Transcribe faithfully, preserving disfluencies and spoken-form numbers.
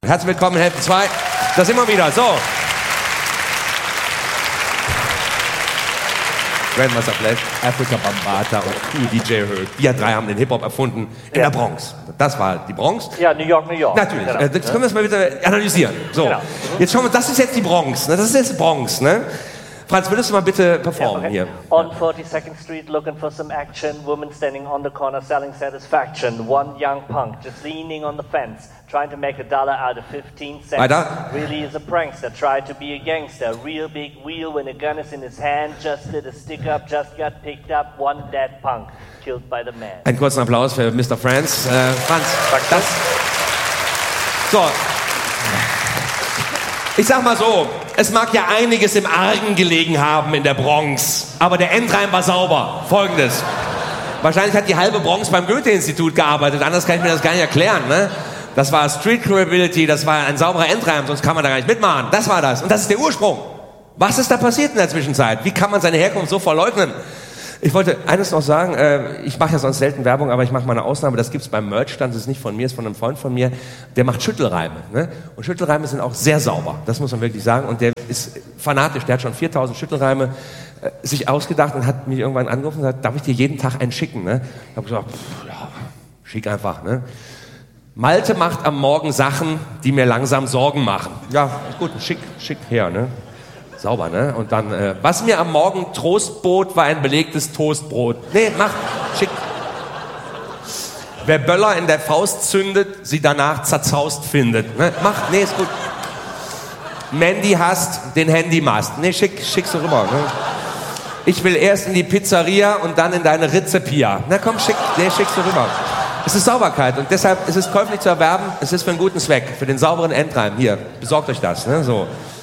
Herzlich willkommen in Hälfte zwei. Das immer wieder. So. Grandmaster Flash, Afrika Bambaataa und Cool D J Herc. Wir drei haben den Hip-Hop erfunden in ja. der Bronx. Das war die Bronx. Ja, New York, New York. Natürlich. Genau. Äh, das können wir jetzt mal wieder analysieren. So. Genau. Jetzt schauen wir, das ist jetzt die Bronx. Ne? Das ist jetzt die Bronx. Ne? Franz, würdest du mal bitte performen yeah, hier? okay. On forty-second Street, looking for some action. Woman standing on the corner, selling satisfaction. One young punk just leaning on the fence, trying to make a dollar out of fifteen cents. Weiter. Really is a prankster, tried to be a gangster. Real big wheel when a gun is in his hand. Just did a stick up, just got picked up. One dead punk, killed by the man. Einen kurzen Applaus für Mister Franz. Äh, Franz, das... So... Ich sag mal so, es mag ja einiges im Argen gelegen haben in der Bronx, aber der Endreim war sauber. Folgendes. Wahrscheinlich hat die halbe Bronx beim Goethe-Institut gearbeitet, anders kann ich mir das gar nicht erklären. Ne? Das war Street Credibility, das war ein sauberer Endreim, sonst kann man da gar nicht mitmachen. Das war das. Und das ist der Ursprung. Was ist da passiert in der Zwischenzeit? Wie kann man seine Herkunft so verleugnen? Ich wollte eines noch sagen, äh, ich mache ja sonst selten Werbung, aber ich mache mal eine Ausnahme, das gibt's beim Merchstand, das ist nicht von mir, ist von einem Freund von mir, der macht Schüttelreime. Ne? Und Schüttelreime sind auch sehr sauber, das muss man wirklich sagen. Und der ist fanatisch, der hat schon viertausend Schüttelreime äh, sich ausgedacht und hat mich irgendwann angerufen und gesagt, darf ich dir jeden Tag einen schicken? Ne? Ich habe gesagt, pff, ja, schick einfach. Ne? Malte macht am Morgen Sachen, die mir langsam Sorgen machen. Ja, gut, schick, schick her, ne? Sauber, ne? Und dann, äh, was mir am Morgen Trost bot, war ein belegtes Toastbrot. Nee, mach, schick. Wer Böller in der Faust zündet, sie danach zerzaust findet. Ne? Mach, nee, ist gut. Mandy hasst den Handymast. Nee, schick, schickst du rüber. Ne? Ich will erst in die Pizzeria und dann in deine Rizepia. Na komm, schick, nee, schickst du rüber. Es ist Sauberkeit und deshalb ist es käuflich zu erwerben. Es ist für einen guten Zweck, für den sauberen Endreim. Hier, besorgt euch das, ne? So.